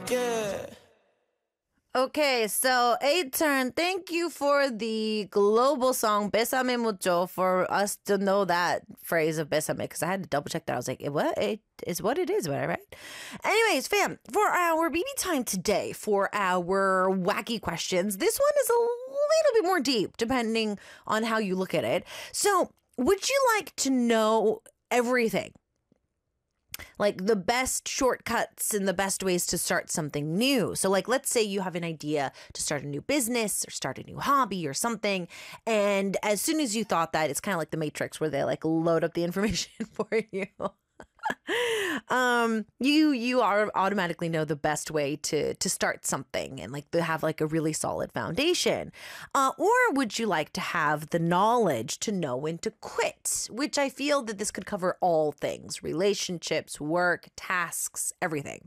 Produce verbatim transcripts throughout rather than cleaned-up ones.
Yeah. Okay, so A-Turn, thank you for the global song Bésame Mucho for us to know that phrase of Bésame, because I had to double check that. I was like, what? It is what it is, right? Anyways, fam, for our B B time today, for our wacky questions, this one is a little bit more deep, depending on how you look at it. So, would you like to know everything? Like the best shortcuts and the best ways to start something new. So like, let's say you have an idea to start a new business or start a new hobby or something. And as soon as you thought that, it's kind of like the Matrix where they like load up the information for you. um, you you are automatically know the best way to to start something and like to have like a really solid foundation. Uh, or would you like to have the knowledge to know when to quit? Which I feel that this could cover all things: relationships, work, tasks, everything.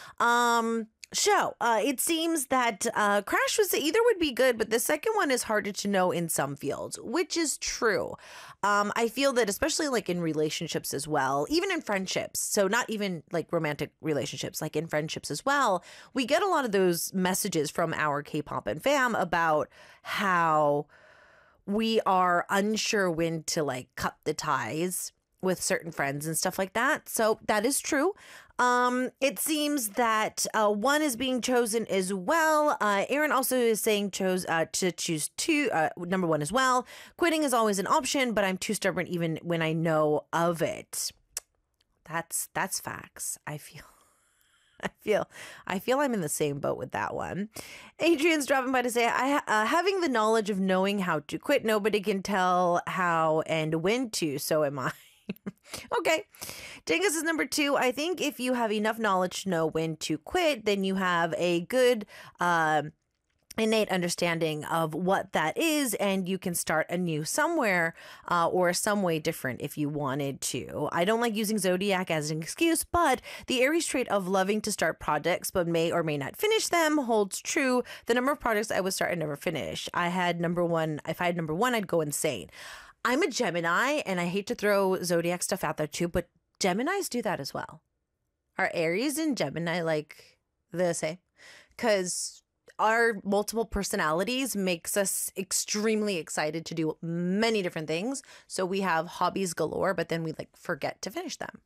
Um. So, uh, it seems that uh, Crash was either would be good, but the second one is harder to know in some fields, which is true. Um, I feel that especially like in relationships as well, even in friendships, so not even like romantic relationships, like in friendships as well, we get a lot of those messages from our K-pop and fam about how we are unsure when to like cut the ties with certain friends and stuff like that. So that is true. Um, it seems that uh, one is being chosen as well. Uh, Aaron also is saying chose uh, to choose two, uh, number one as well. Quitting is always an option, but I'm too stubborn even when I know of it. That's that's facts. I feel. I feel I feel I'm in the same boat with that one. Adrian's dropping by to say, I uh, having the knowledge of knowing how to quit, nobody can tell how and when to, so am I. Okay. Dingus is number two. I think if you have enough knowledge to know when to quit, then you have a good uh, innate understanding of what that is, and you can start anew somewhere uh, or some way different if you wanted to. I don't like using Zodiac as an excuse, but the Aries trait of loving to start projects but may or may not finish them holds true. The number of projects I would start and never finish. I had number one. If I had number one, I'd go insane. I'm a Gemini, and I hate to throw Zodiac stuff out there too, but Geminis do that as well. Are Aries and Gemini like the same? Because our multiple personalities makes us extremely excited to do many different things. So we have hobbies galore, but then we like forget to finish them.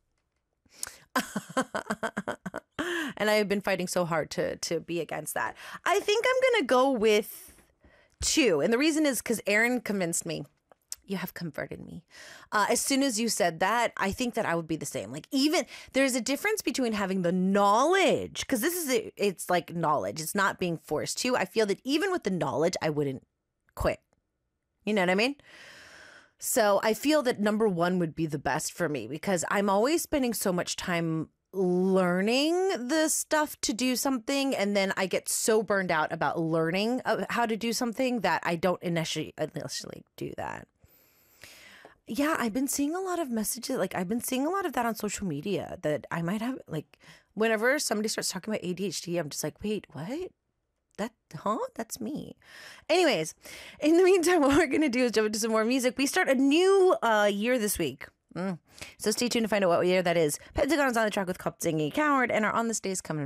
And I've been fighting so hard to to be against that. I think I'm going to go with two. And the reason is because Aaron convinced me. You have converted me. Uh, as soon as you said that, I think that I would be the same. Like, even there's a difference between having the knowledge, because this is a, it's like knowledge. It's not being forced to. I feel that even with the knowledge, I wouldn't quit. You know what I mean? So I feel that number one would be the best for me because I'm always spending so much time learning the stuff to do something, and then I get so burned out about learning how to do something that I don't initially initially do that. Yeah, I've been seeing a lot of messages. Like, I've been seeing a lot of that on social media that I might have, like, whenever somebody starts talking about A D H D, I'm just like, wait, what? That, huh? That's me. Anyways, in the meantime, what we're going to do is jump into some more music. We start a new uh, year this week. Mm. So stay tuned to find out what year that is. Pentagon is on the track with Cop Zingy Coward, and our On This Day is coming